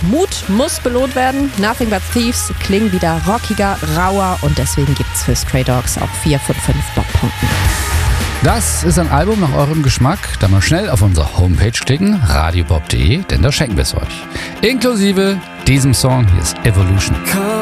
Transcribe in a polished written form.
Mut muss belohnt werden. Nothing But Thieves klingen wieder rockiger, rauer und deswegen gibt's für Stray Dogs auch 4 von 5 Bob-Punkten. Das ist ein Album nach eurem Geschmack. Da mal schnell auf unsere Homepage klicken, radiobob.de, denn da schenken wir es euch. Inklusive diesem Song, hier ist Evolution.